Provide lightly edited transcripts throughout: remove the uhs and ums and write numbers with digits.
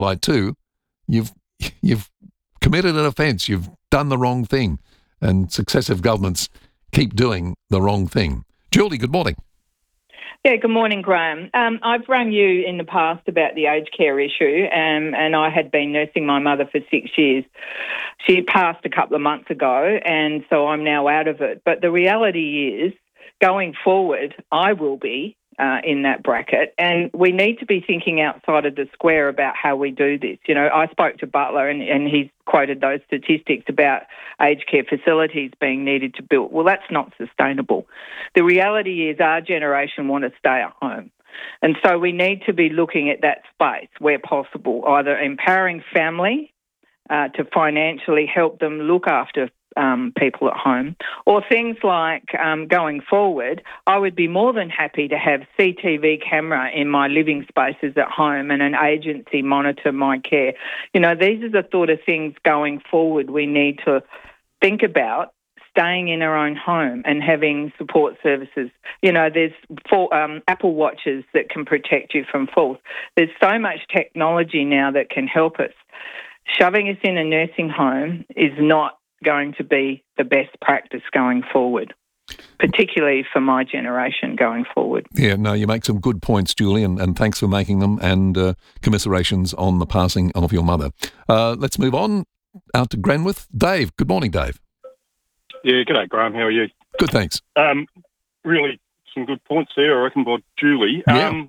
spotlight too, you've committed an offence. You've done the wrong thing, and successive governments keep doing the wrong thing. Julie, good morning. Yeah, good morning, Graham. I've rung you in the past about the aged care issue, and I had been nursing my mother for 6 years. She passed a couple of months ago, and so I'm now out of it. But the reality is, going forward, I will be in that bracket, and we need to be thinking outside of the square about how we do this. You know, I spoke to Butler, and he's quoted those statistics about aged care facilities being needed to build. Well, that's not sustainable. The reality is our generation want to stay at home. And so we need to be looking at that space where possible, either empowering family to financially help them look after people at home, or things like going forward, I would be more than happy to have CCTV camera in my living spaces at home and an agency monitor my care. You know, these are the sort of things going forward we need to think about, staying in our own home and having support services. You know, there's Apple Watches that can protect you from falls. There's so much technology now that can help us. Shoving us in a nursing home is not going to be the best practice going forward, particularly for my generation going forward. Yeah, no, you make some good points, Julie, and thanks for making them, and commiserations on the passing of your mother. Let's move on out to Granwith. Dave, good morning, Dave. Yeah, g'day, Graham. How are you? Good, thanks. Really, some good points there, I reckon, by Julie. Yeah.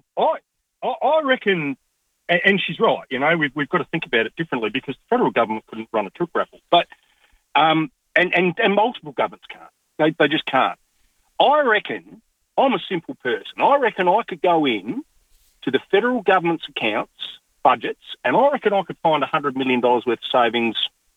I reckon, and she's right, you know, we've got to think about it differently because the federal government couldn't run a took raffle, but and multiple governments can't. They just can't. I reckon, I'm a simple person, I reckon I could go in to the federal government's accounts, budgets, and I reckon I could find $100 million worth of savings.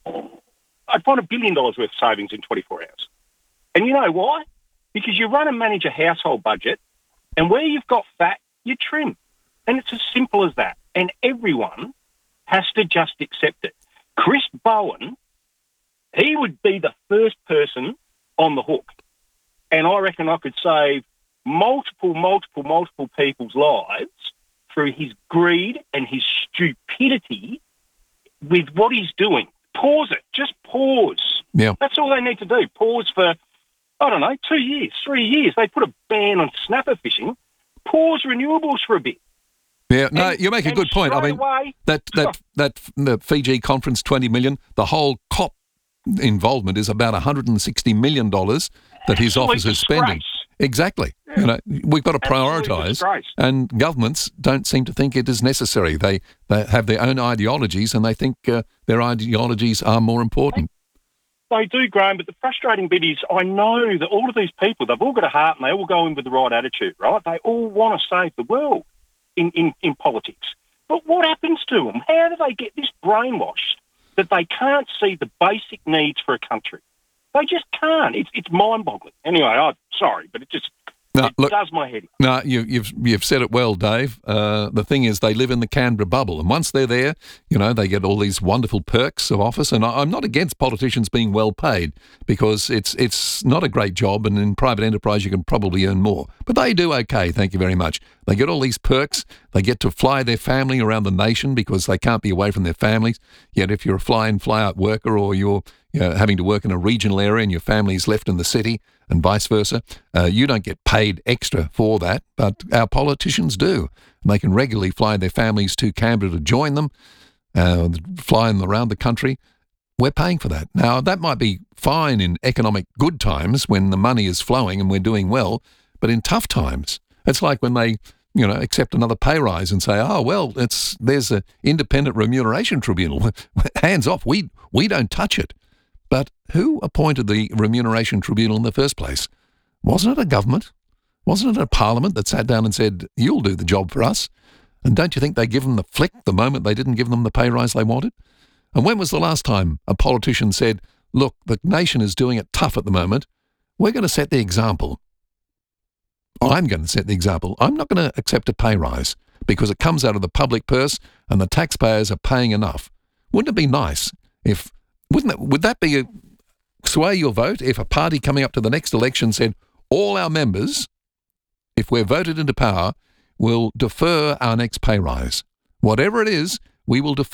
I'd find $1 billion worth of savings in 24 hours. And you know why? Because you run and manage a household budget, and where you've got fat, you trim. And it's as simple as that. And everyone has to just accept it. Chris Bowen, he would be the first person on the hook. And I reckon I could save multiple people's lives through his greed and his stupidity with what he's doing. Pause it. Just pause. Yeah. That's all they need to do. Pause for, I don't know, 2 years, 3 years. They put a ban on snapper fishing. Pause renewables for a bit. Yeah, no, you make a good point. I mean, that the Fiji conference, 20 million, the whole COP involvement is about $160 million that his office is spending. Exactly. Yeah. You know, we've got to prioritise, and governments don't seem to think it is necessary. They have their own ideologies, and they think their ideologies are more important. They do, Graham, but the frustrating bit is I know that all of these people, they've all got a heart and they all go in with the right attitude, right? They all want to save the world in politics. But what happens to them? How do they get this brainwashed that they can't see the basic needs for a country? They just can't. It's mind-boggling. Anyway, I'm sorry, but it does my head in. No, you've said it well, Dave. The thing is, they live in the Canberra bubble, and once they're there, you know, they get all these wonderful perks of office. And I'm not against politicians being well paid, because it's not a great job, and in private enterprise you can probably earn more. But they do okay, thank you very much. They get all these perks. They get to fly their family around the nation because they can't be away from their families. Yet if you're a fly-in, fly-out worker, or you're having to work in a regional area and your family's left in the city, and vice versa, you don't get paid extra for that, but our politicians do. And they can regularly fly their families to Canberra to join them, fly them around the country. We're paying for that. Now, that might be fine in economic good times when the money is flowing and we're doing well, but in tough times, it's like when they accept another pay rise and say, oh, well, there's an independent remuneration tribunal. Hands off. We don't touch it. But who appointed the remuneration tribunal in the first place? Wasn't it a government? Wasn't it a parliament that sat down and said, you'll do the job for us? And don't you think they give them the flick the moment they didn't give them the pay rise they wanted? And when was the last time a politician said, look, the nation is doing it tough at the moment. We're going to set the example. I'm going to set the example. I'm not going to accept a pay rise because it comes out of the public purse and the taxpayers are paying enough. Wouldn't it be nice if... Would that be sway your vote if a party coming up to the next election said, all our members, if we're voted into power, will defer our next pay rise? Whatever it is, we will